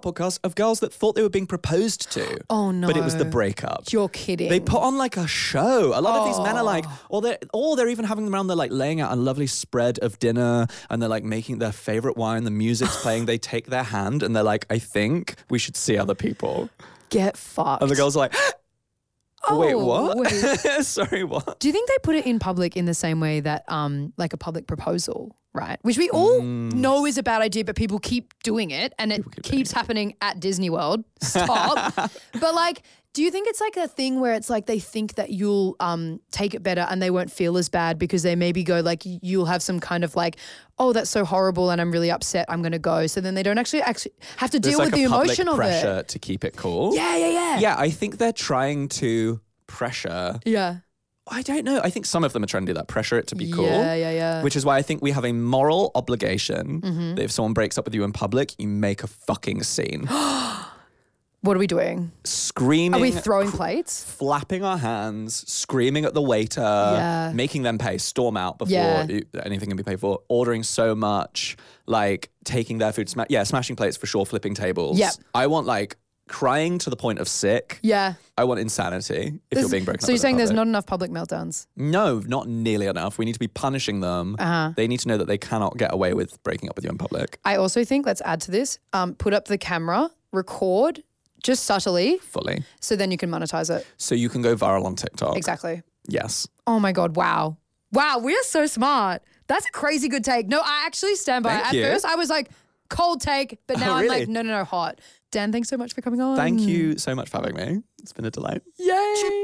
podcast of girls that thought they were being proposed to. Oh, no. But it was the breakup. You're kidding. They put on like a show. A lot of these men are like, or they're even having them around. They're like laying out a lovely spread of dinner, and they're like making their favorite wine. The music's playing. They take their hand, and they're like, I think we should see other people. Get fucked. And the girls are like, wait, what? Wait. Sorry, what? Do you think they put it in public in the same way that like a public proposal, right? Which we all know is a bad idea, but people keep doing it and it keeps happening at Disney World. Stop. But like, do you think it's like a thing where it's like they think that you'll take it better and they won't feel as bad because they maybe go like you'll have some kind of like, oh, that's so horrible and I'm really upset, I'm going to go. So then they don't actually have to deal with the emotion of it. There's like a public pressure to keep it cool. Yeah. Yeah, I think they're trying to pressure. Yeah. I don't know. I think some of them are trying to do that, pressure it to be cool. Yeah. Which is why I think we have a moral obligation that if someone breaks up with you in public, you make a fucking scene. What are we doing? Screaming. Are we throwing plates? Flapping our hands, screaming at the waiter, making them pay, storm out before anything can be paid for, ordering so much, like taking their food, smashing plates for sure, flipping tables. Yep. I want like crying to the point of sick. Yeah. I want insanity if you're being broken up. So you're saying there's public. not enough public meltdowns? No, not nearly enough. We need to be punishing them. They need to know that they cannot get away with breaking up with you in public. I also think, let's add to this, put up the camera, record, just subtly. Fully. So then you can monetize it. So you can go viral on TikTok. Exactly. Yes. Oh my God, wow. Wow, we are so smart. That's a crazy good take. No, I actually stand by it. Thank you. At first I was like, cold take, but now really? I'm like, no, hot. Dan, thanks so much for coming on. Thank you so much for having me. It's been a delight. Yay.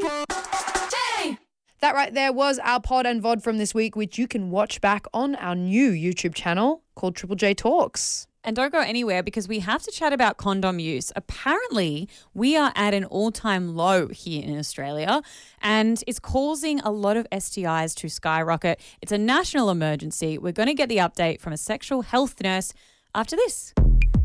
That right there was our pod and VOD from this week, which you can watch back on our new YouTube channel called Triple J Talks. And don't go anywhere because we have to chat about condom use. Apparently, we are at an all-time low here in Australia and it's causing a lot of STIs to skyrocket. It's a national emergency. We're going to get the update from a sexual health nurse after this.